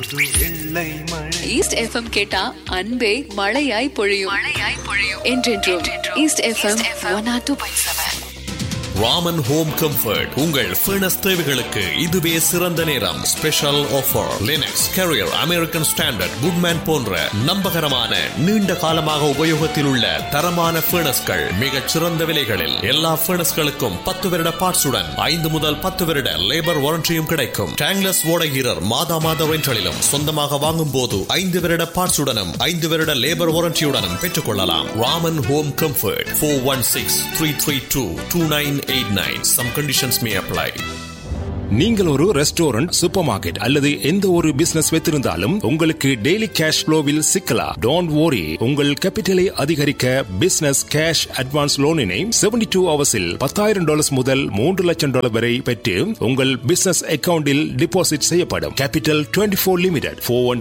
East FM கேட்டா அன்பே மழையாய் பொழியும். என்றென்றும் east FM 102.7. Raman home comfort உங்கள் ஃபர்னஸ் தேவைகளுக்கு இதுவே சிறந்த நேரம். Special offer. Linux, carrier, American standard, Goodman போன்ற நம்பகரமான நீண்ட காலமாக உபயோகத்தில் உள்ள தரமான ஃபர்னஸ்கள் மிகச் சிறந்த விலைகளில். எல்லா ஃபர்னஸ்களுக்கும் 10 வருட பார்ட்ஸுடன் 5 முதல் 10 வருட லேபர் வாரண்டியும் கிடைக்கும். டேங்லஸ் ஓடகீரர் மாத ரெண்டலிலும் சொந்தமாக வாங்கும் போது 5 வருட பார்ட்ஸுடனும் 5 வருட லேபர் வாரண்டியுடனும் பெற்றுக் கொள்ளலாம். Raman home comfort 416-332-2989. Some conditions may apply. நீங்கள் ஒரு ரெஸ்டாரண்ட், சூப்பர் மார்க்கெட் அல்லது எந்த ஒரு பிசினஸ் வைத்திருந்தாலும் உங்களுக்கு டெய்லி கேஷ் ஃப்ளோவில் சிக்கலாம். Don't worry. உங்கள் கேபிட்டலை அதிகரிக்க பிசினஸ் கேஷ் அட்வான்ஸ் லோனினை 72 ஹவர்ஸில் $10,000 முதல் $3 லட்சம் வரை பெற்று உங்கள் பிசினஸ் அக்கவுண்டில் டிபாசிட் செய்யப்படும். Capital 24 limited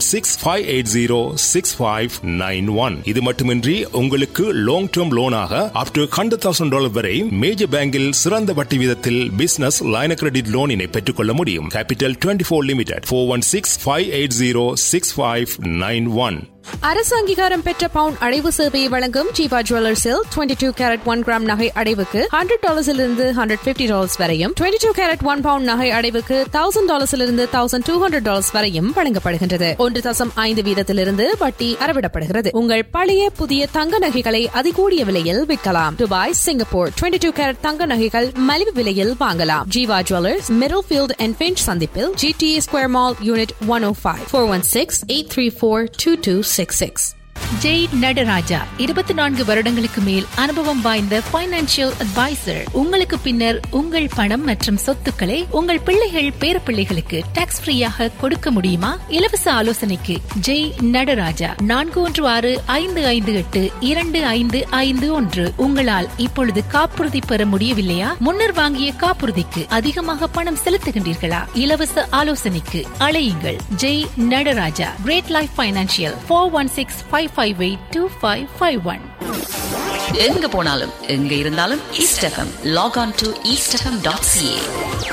416-580-6591. இது மட்டுமின்றி உங்களுக்கு லாங் டேர்ம் லோனாக அப் டு $100,000 வரை மேஜர் பேங்கில் சிறந்த வட்டி வீதத்தில் பிசினஸ் லைன் கிரெடிட் லோனினை பெற்றுக்கொள்ள முடியும். Capital 24 limited 416-580-6591. அரசு அங்கீகாரம் பெற்ற பவுன் அடைவு சேவையை வழங்கும் ஜீவா ஜுவல்லர்ஸில் 22 கேரட் 1 கிராம் நகை அடைவுக்கு $100 $150 வரையும், 22 கேரட் 1 பவுண்ட் நகை அடைவுக்கு $1,000 $1,200 வரையும் வழங்கப்படுகின்றது. 1.5 வீதத்திலிருந்து வட்டி அறவிடப்படுகிறது. உங்கள் பழைய புதிய தங்க நகைகளை அதிகூடிய விலையில் விற்கலாம். துபாய், சிங்கப்பூர் 22 கேரட் தங்க நகைகள் மலிவு விலையில் வாங்கலாம். Jeeva jewellers, middle field and pinch சந்திப்பில், GTA square mall, unit 105. 416-834-2266. Jai Nataraja 24 வருடங்களுக்கு மேல் அனுபவம் வாய்ந்த பைனான்சியல் அட்வைசர். உங்களுக்கு பின்னர் உங்கள் பணம் மற்றும் சொத்துக்களை உங்கள் பிள்ளைகள் பேரப்பிள்ளைகளுக்கு டாக்ஸ் ஃப்ரீயாக கொடுக்க முடியுமா? இலவச ஆலோசனைக்கு ஜெய் நடராஜா 4165582551. உங்களால் இப்பொழுது காப்புறுதி பெற முடியவில்லையா? முன்னர் வாங்கிய காப்புறுதிக்கு அதிகமாக பணம் செலுத்துகின்றீர்களா? இலவச ஆலோசனைக்கு அழையுங்கள் Jai Nataraja. Great life financial 416-558-2551. எங்க போனாலும் எங்க இருந்தாலும் east FM. Lock on to eastfm.ca.